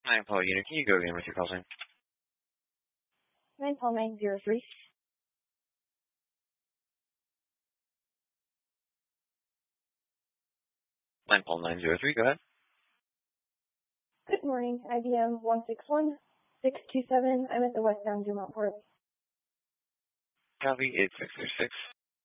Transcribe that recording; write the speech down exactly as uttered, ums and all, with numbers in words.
Hi, Paul Unit. Can you go again with your call sign? nine Paul nine zero three. nine Paul nine zero three, go ahead. Good morning, I B M one six one six two seven. I'm at the West Down Dumont Port. Copy eight six six six.